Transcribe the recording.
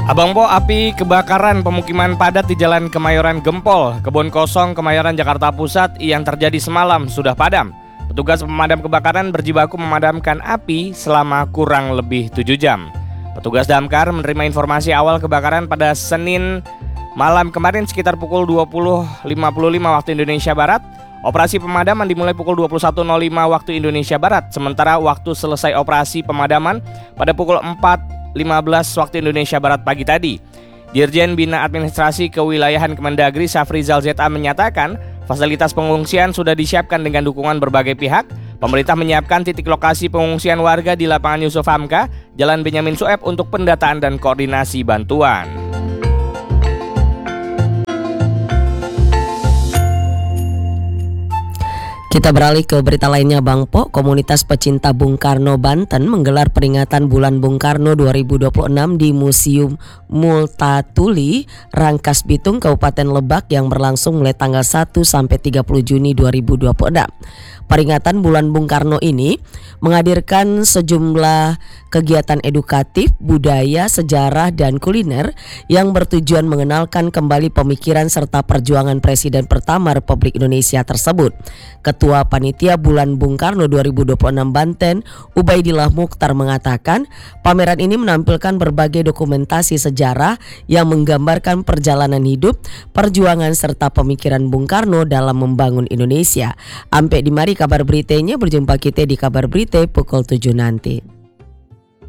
Abang Po, api kebakaran pemukiman padat di Jalan Kemayoran Gempol, Kebon Kosong, Kemayoran, Jakarta Pusat yang terjadi semalam sudah padam. Petugas pemadam kebakaran berjibaku memadamkan api selama kurang lebih 7 jam. Petugas damkar menerima informasi awal kebakaran pada Senin malam kemarin sekitar pukul 20.55 waktu Indonesia Barat. Operasi pemadaman dimulai pukul 21.05 waktu Indonesia Barat, sementara waktu selesai operasi pemadaman pada pukul 4.15 waktu Indonesia Barat pagi tadi. Dirjen Bina Administrasi Kewilayahan Kemendagri Safrizal ZA menyatakan fasilitas pengungsian sudah disiapkan dengan dukungan berbagai pihak. Pemerintah menyiapkan titik lokasi pengungsian warga di lapangan Yusuf Hamka, Jalan Benyamin Sueb untuk pendataan dan koordinasi bantuan. Kita beralih ke berita lainnya, Bang Po. Komunitas pecinta Bung Karno Banten menggelar peringatan Bulan Bung Karno 2026 di Museum Multatuli, Rangkas Bitung, Kabupaten Lebak yang berlangsung mulai tanggal 1 sampai 30 Juni 2026. Peringatan Bulan Bung Karno ini menghadirkan sejumlah kegiatan edukatif, budaya, sejarah, dan kuliner yang bertujuan mengenalkan kembali pemikiran serta perjuangan Presiden pertama Republik Indonesia tersebut. Ketua Panitia Bulan Bung Karno 2026 Banten, Ubaidillah Mukhtar, mengatakan pameran ini menampilkan berbagai dokumentasi sejarah yang menggambarkan perjalanan hidup, perjuangan serta pemikiran Bung Karno dalam membangun Indonesia. Ampe di mari kabar beritanya, berjumpa kita di kabar berita pukul 7 nanti.